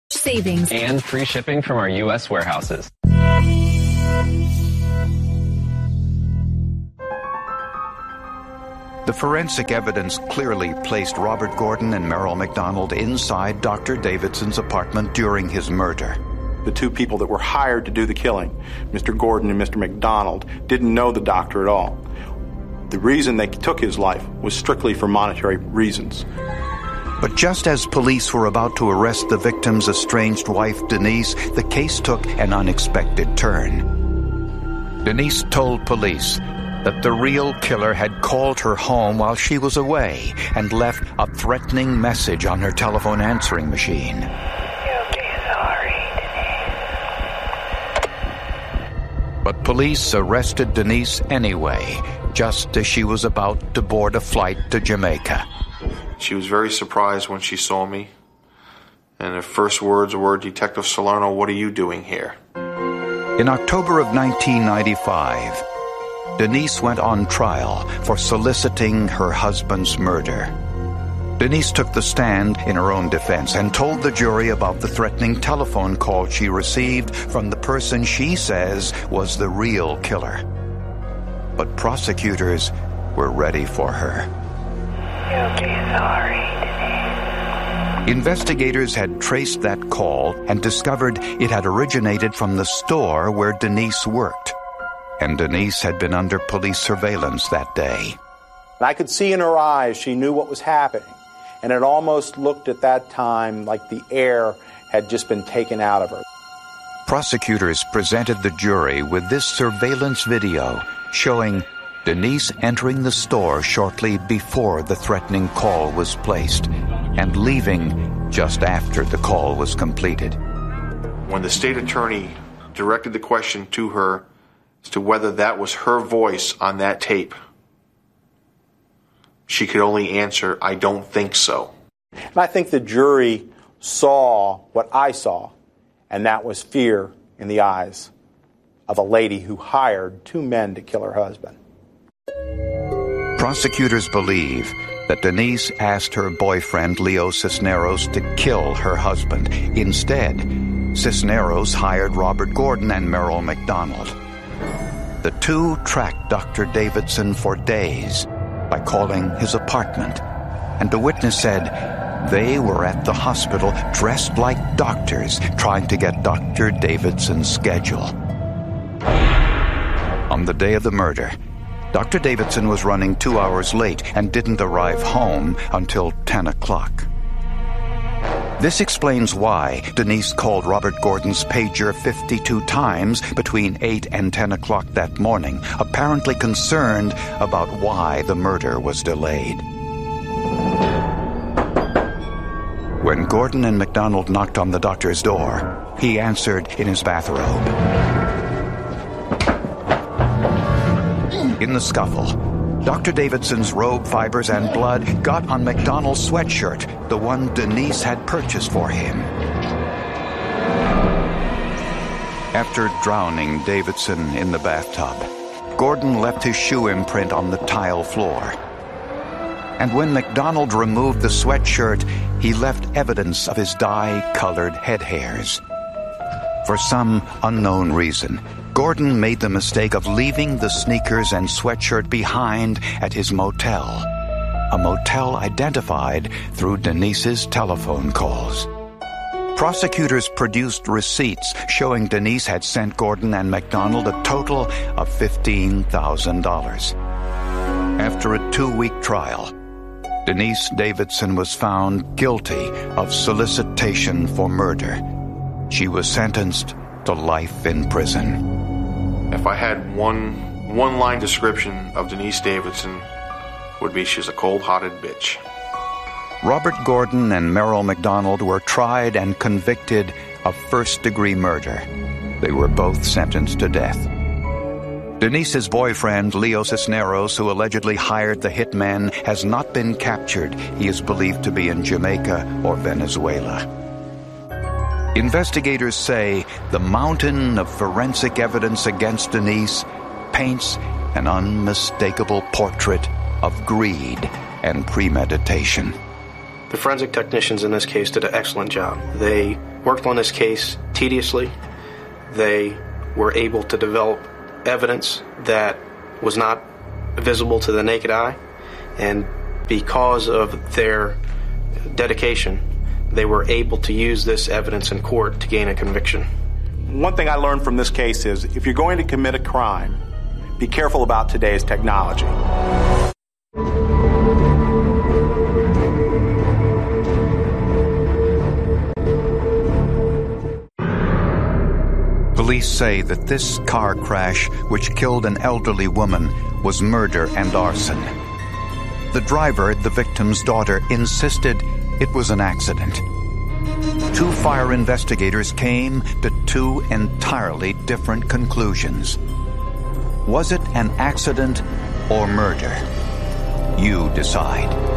savings, and free shipping from our U.S. warehouses. The forensic evidence clearly placed Robert Gordon and Merrill McDonald inside Dr. Davidson's apartment during his murder. The two people that were hired to do the killing, Mr. Gordon and Mr. McDonald, didn't know the doctor at all. The reason they took his life was strictly for monetary reasons. But just as police were about to arrest the victim's estranged wife, Denise, the case took an unexpected turn. Denise told police that the real killer had called her home while she was away and left a threatening message on her telephone answering machine. You'll be sorry, Denise. But police arrested Denise anyway, just as she was about to board a flight to Jamaica. She was very surprised when she saw me, and her first words were, "Detective Salerno, what are you doing here?" In October of 1995, Denise went on trial for soliciting her husband's murder. Denise took the stand in her own defense and told the jury about the threatening telephone call she received from the person she says was the real killer. But prosecutors were ready for her. You'll be sorry, Denise. Investigators had traced that call and discovered it had originated from the store where Denise worked. And Denise had been under police surveillance that day. I could see in her eyes she knew what was happening, and it almost looked at that time like the air had just been taken out of her. Prosecutors presented the jury with this surveillance video showing Denise entering the store shortly before the threatening call was placed and leaving just after the call was completed. When the state attorney directed the question to her as to whether that was her voice on that tape, she could only answer, "I don't think so." And I think the jury saw what I saw, and that was fear in the eyes of a lady who hired two men to kill her husband. Prosecutors believe that Denise asked her boyfriend, Leo Cisneros, to kill her husband. Instead, Cisneros hired Robert Gordon and Merrill McDonald. The two tracked Dr. Davidson for days by calling his apartment, and the witness said they were at the hospital dressed like doctors trying to get Dr. Davidson's schedule. On the day of the murder, Dr. Davidson was running 2 hours late and didn't arrive home until 10 o'clock. This explains why Denise called Robert Gordon's pager 52 times between 8 and 10 o'clock that morning, apparently concerned about why the murder was delayed. When Gordon and McDonald knocked on the doctor's door, he answered in his bathrobe. In the scuffle, Dr. Davidson's robe fibers and blood got on McDonald's sweatshirt, the one Denise had purchased for him. After drowning Davidson in the bathtub, Gordon left his shoe imprint on the tile floor. And when McDonald removed the sweatshirt, he left evidence of his dye-colored head hairs. For some unknown reason, Gordon made the mistake of leaving the sneakers and sweatshirt behind at his motel, a motel identified through Denise's telephone calls. Prosecutors produced receipts showing Denise had sent Gordon and McDonald a total of $15,000. After a 2-week trial, Denise Davidson was found guilty of solicitation for murder. She was sentenced to life in prison. If I had one line description of Denise Davidson, would be she's a cold-hearted bitch. Robert Gordon and Merrill McDonald were tried and convicted of first-degree murder. They were both sentenced to death. Denise's boyfriend, Leo Cisneros, who allegedly hired the hitman, has not been captured. He is believed to be in Jamaica or Venezuela. Investigators say the mountain of forensic evidence against Denise paints an unmistakable portrait of greed and premeditation. The forensic technicians in this case did an excellent job. They worked on this case tediously. They were able to develop evidence that was not visible to the naked eye, and because of their dedication, they were able to use this evidence in court to gain a conviction. One thing I learned from this case is if you're going to commit a crime, be careful about today's technology. Police say that this car crash, which killed an elderly woman, was murder and arson. The driver, the victim's daughter, insisted it was an accident. Two fire investigators came to two entirely different conclusions. Was it an accident or murder? You decide.